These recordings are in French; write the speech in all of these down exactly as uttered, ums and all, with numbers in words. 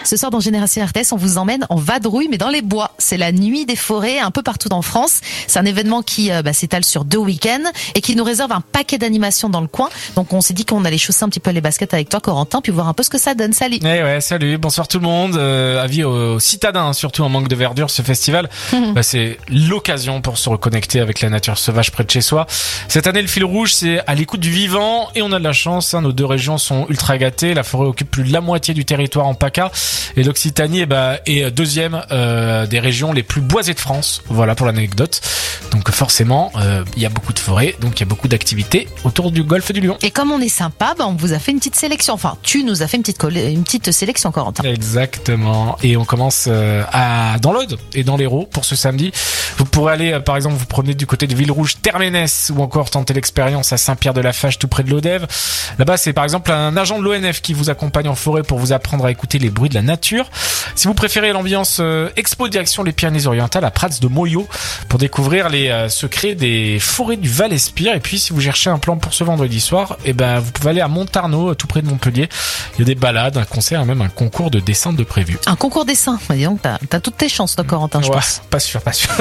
Ce soir dans Génération R T S, on vous emmène en vadrouille, mais dans les bois. C'est la nuit des forêts, un peu partout en France. C'est un événement qui euh, bah, s'étale sur deux week-ends et qui nous réserve un paquet d'animations dans le coin. Donc on s'est dit qu'on allait chausser un petit peu les baskets avec toi, Corentin, puis voir un peu ce que ça donne. Salut. Eh ouais, salut, bonsoir tout le monde. Euh, avis aux citadins, surtout en manque de verdure, ce festival, mmh. bah, c'est l'occasion pour se reconnecter avec la nature sauvage près de chez soi. Cette année, le fil rouge, c'est à l'écoute du vivant et on a de la chance. Hein, nos deux régions sont ultra gâtées. La forêt occupe plus de la moitié du territoire en PACA et l'Occitanie eh bah, est deuxième euh, des régions les plus boisées de France. Voilà pour l'anecdote. Donc forcément, il euh, y a beaucoup de forêts, donc il y a beaucoup d'activités autour du golfe du Lion. Et comme on est sympa, bah, on vous a fait une petite sélection. Enfin, tu nous as fait une petite coll- une petite sélection, Corentin. Exactement. Et on commence euh, à dans l'Aude et dans l'Hérault pour ce samedi. Vous pourrez aller, euh, par exemple, vous promener du côté de Villerouge, Terménès, ou encore tenter l'expérience à Saint-Pierre-de-la-Fâche, tout près de l'Odève. Là-bas, c'est par exemple un agent de l'O N F qui vous accompagne en forêt pour vous apprendre à écouter les bruits de la nature. Si vous préférez l'ambiance euh, expo direction les Pyrénées-Orientales à Prats de Moyau pour découvrir les euh, secrets des forêts du Val-Espire. Et puis, si vous cherchez un plan pour ce vendredi soir, eh ben, vous pouvez aller à Montarnot, tout près de Montpellier. Il y a des balades, un concert et même un concours de dessin de prévu. Un concours dessin. Donc, t'as, t'as toutes tes chances, toi, Corentin, je ouais, pense. Pas sûr, pas sûr.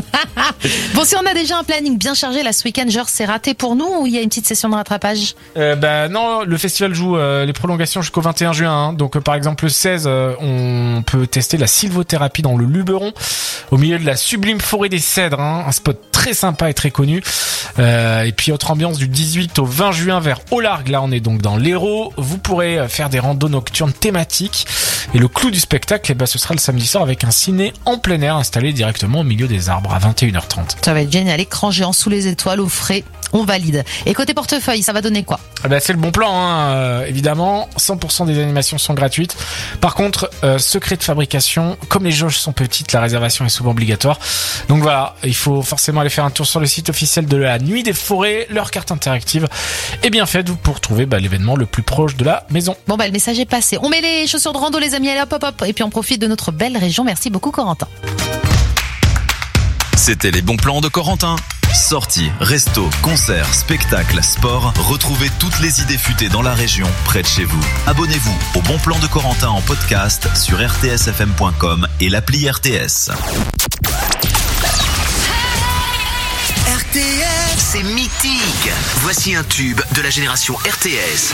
Bon, si on a déjà un planning bien chargé là ce week-end, genre c'est raté pour nous ou il y a une petite session de rattrapage? euh, bah, non, le festival joue euh, les prolongations jusqu'au vingt et un juin. Hein. Donc euh, par exemple le seize, euh, on peut tester la sylvothérapie dans le Luberon, au milieu de la sublime forêt des Cèdres, hein, un spot très sympa et très connu. Euh, et puis autre ambiance du dix-huit au vingt juin vers Aulargues, là on est donc dans l'Hérault. Vous pourrez faire des randos nocturnes thématiques. Et le clou du spectacle, eh ben, ce sera le samedi soir avec un ciné en plein air installé directement au milieu des arbres à vingt et une heures trente. Ça va être génial, écran géant sous les étoiles, au frais, on valide. Et côté portefeuille, ça va donner quoi? Eh ben, c'est le bon plan, hein, euh, évidemment. cent pour cent des animations sont gratuites. Par contre, euh, secret de fabrication, comme les jauges sont petites, la réservation est souvent obligatoire. Donc voilà, il faut forcément aller faire un tour sur le site officiel de la Nuit des Forêts. Leur carte interactive est bien faite pour trouver bah, l'événement le plus proche de la maison. Bon bah le message est passé. On met les chaussures de rando les amis, allez hop hop hop. Et puis on profite de notre belle région. Merci beaucoup Corentin. C'était les bons plans de Corentin. Sorties, restos, concerts, spectacles, sport. Retrouvez toutes les idées futées dans la région, près de chez vous. Abonnez-vous au Bon Plan de Corentin en podcast sur r t s f m point com et l'appli R T S. R T S, c'est mythique. Voici un tube de la génération R T S.